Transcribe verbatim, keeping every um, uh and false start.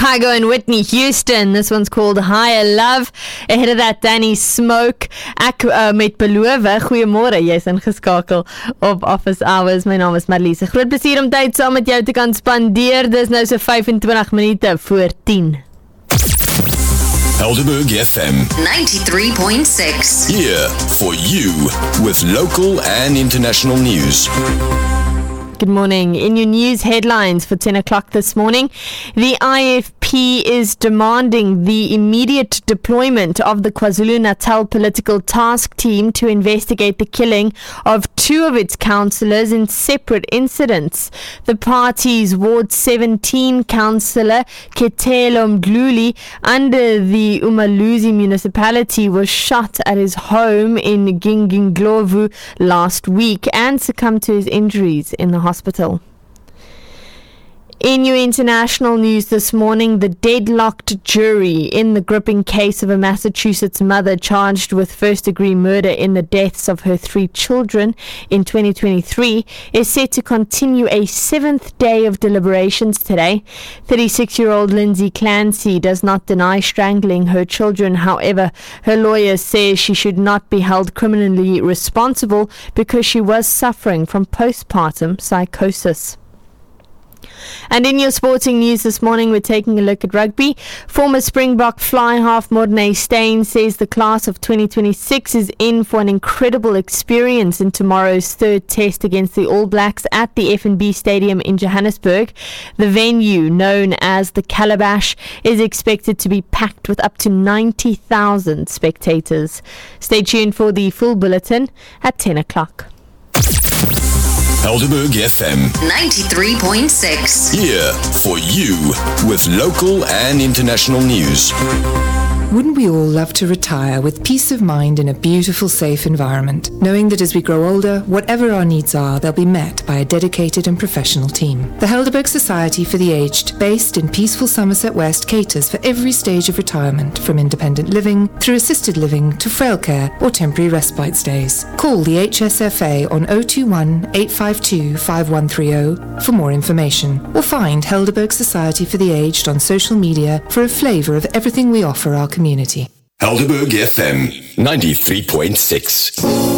Kygo and Whitney Houston. This one's called Higher Love. Ahead of that, Danny Smoke. Ek uh, met beloof. Goeiemôre, jy's ingeskakel op Office Hours. My naam is Marlies. Groot plesier om tyd saam met jou te kan spandeer. Dis nou so vyf-en-twintig minute voor tien. Helderberg F M ninety-three point six. Here for you with local and international news. Good morning. In your news headlines for ten o'clock this morning, the I F P is demanding the immediate deployment of the KwaZulu-Natal political task team to investigate the killing of two of its councillors in separate incidents. The party's Ward seventeen councillor, Ketelo Mgluli, under the Umaluzi municipality, was shot at his home in Ginginglovu last week and succumbed to his injuries in the hospital. In your international news this morning, the deadlocked jury in the gripping case of a Massachusetts mother charged with first-degree murder in the deaths of her three children in twenty twenty-three is set to continue a seventh day of deliberations today. thirty-six-year-old Lindsay Clancy does not deny strangling her children. However, her lawyer says she should not be held criminally responsible because she was suffering from postpartum psychosis. And in your sporting news this morning, we're taking a look at rugby. Former Springbok fly half Morne Steyn says the class of twenty twenty-six is in for an incredible experience in tomorrow's third test against the All Blacks at the F N B Stadium in Johannesburg. The venue, known as the Calabash, is expected to be packed with up to ninety thousand spectators. Stay tuned for the full bulletin at ten o'clock. Helderberg F M ninety-three point six. Here for you with local and international news. Wouldn't we all love to retire with peace of mind in a beautiful, safe environment, knowing that as we grow older, whatever our needs are, they'll be met by a dedicated and professional team? The Helderberg Society for the Aged, based in peaceful Somerset West, caters for every stage of retirement, from independent living through assisted living to frail care or temporary respite stays. Call the H S F A on oh two one, eight five two, five one three oh for more information, or find Helderberg Society for the Aged on social media for a flavour of everything we offer our community. Helderberg F M ninety-three point six.